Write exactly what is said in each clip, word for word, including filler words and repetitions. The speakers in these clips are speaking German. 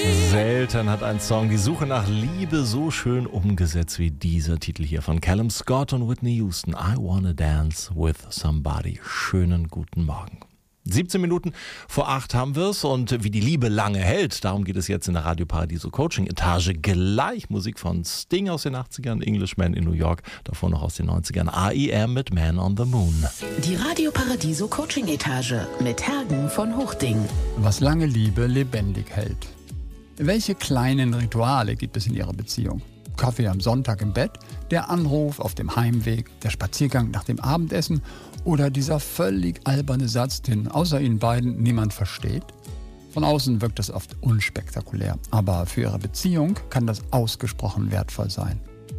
Selten hat ein Song die Suche nach Liebe so schön umgesetzt wie dieser Titel hier von Callum Scott und Whitney Houston. I Wanna Dance with Somebody. Schönen guten Morgen. siebzehn Minuten vor acht haben wir es und wie die Liebe lange hält, darum geht es jetzt in der Radio Paradiso Coaching Etage. Gleich Musik von Sting aus den achtzigern, Englishman in New York, davor noch aus den neunzigern, R E M mit Man on the Moon. Die Radio Paradiso Coaching Etage mit Hergen von Huchting. Was lange Liebe lebendig hält. Welche kleinen Rituale gibt es in Ihrer Beziehung? Kaffee am Sonntag im Bett, der Anruf auf dem Heimweg, der Spaziergang nach dem Abendessen oder dieser völlig alberne Satz, den außer Ihnen beiden niemand versteht? Von außen wirkt das oft unspektakulär, aber für Ihre Beziehung kann das ausgesprochen wertvoll sein.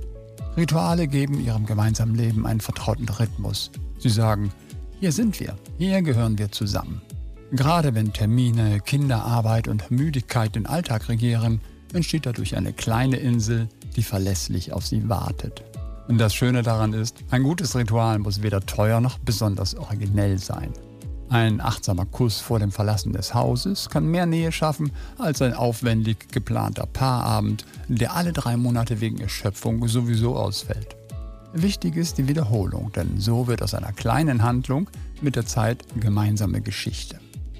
Rituale geben Ihrem gemeinsamen Leben einen vertrauten Rhythmus. Sie sagen, hier sind wir, hier gehören wir zusammen. Gerade wenn Termine, Kinderarbeit und Müdigkeit den Alltag regieren, entsteht dadurch eine kleine Insel, die verlässlich auf Sie wartet. Und das Schöne daran ist, ein gutes Ritual muss weder teuer noch besonders originell sein. Ein achtsamer Kuss vor dem Verlassen des Hauses kann mehr Nähe schaffen als ein aufwendig geplanter Paarabend, der alle drei Monate wegen Erschöpfung sowieso ausfällt. Wichtig ist die Wiederholung, denn so wird aus einer kleinen Handlung mit der Zeit gemeinsame Geschichte.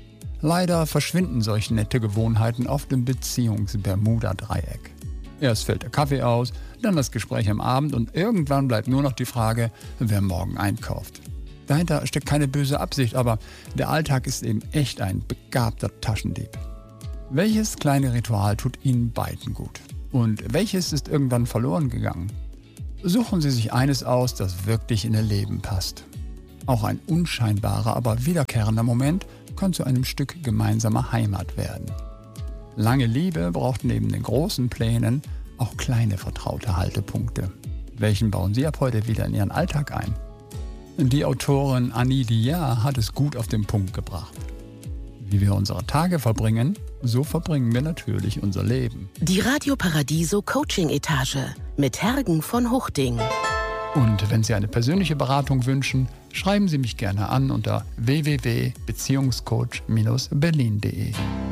Leider verschwinden solche nette Gewohnheiten oft im Beziehungs-Bermuda-Dreieck. Erst fällt der Kaffee aus, dann das Gespräch am Abend und irgendwann bleibt nur noch die Frage, wer morgen einkauft. Dahinter steckt keine böse Absicht, aber der Alltag ist eben echt ein begabter Taschendieb. Welches kleine Ritual tut Ihnen beiden gut? Und welches ist irgendwann verloren gegangen? Suchen Sie sich eines aus, das wirklich in Ihr Leben passt. Auch ein unscheinbarer, aber wiederkehrender Moment kann zu einem Stück gemeinsamer Heimat werden. Lange Liebe braucht neben den großen Plänen auch kleine vertraute Haltepunkte. Welchen bauen Sie ab heute wieder in Ihren Alltag ein? Die Autorin Annie Dillard hat es gut auf den Punkt gebracht. Wie wir unsere Tage verbringen, so verbringen wir natürlich unser Leben. Die Radio Paradiso Coaching Etage mit Hergen von Huchting. Und wenn Sie eine persönliche Beratung wünschen, schreiben Sie mich gerne an unter w w w punkt beziehungscoach Bindestrich berlin punkt de.